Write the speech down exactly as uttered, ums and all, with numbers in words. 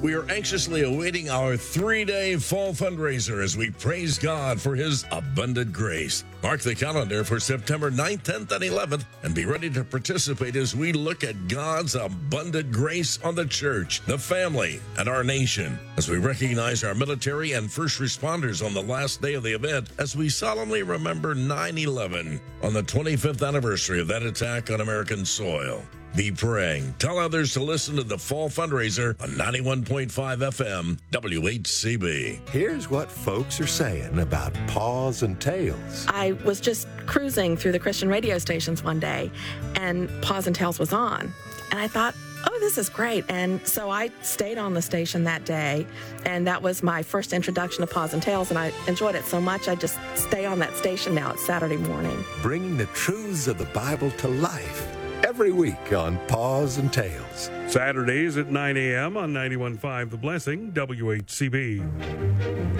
We are anxiously awaiting our three-day fall fundraiser as we praise God for His abundant grace. Mark the calendar for September ninth, tenth, and eleventh, and be ready to participate as we look at God's abundant grace on the church, the family, and our nation, as we recognize our military and first responders on the last day of the event, as we solemnly remember nine eleven on the twenty-fifth anniversary of that attack on American soil. Be praying. Tell others to listen to the Fall Fundraiser on ninety-one point five F M W H C B. Here's what folks are saying about Paws and Tails. I was just cruising through the Christian radio stations one day, and Paws and Tails was on. And I thought, oh, this is great. And so I stayed on the station that day, and that was my first introduction to Paws and Tails, and I enjoyed it so much I just stay on that station now. It's Saturday morning. Bringing the truths of the Bible to life every week on Paws and Tails. Saturdays at nine a.m. on ninety-one point five The Blessing, W H C B.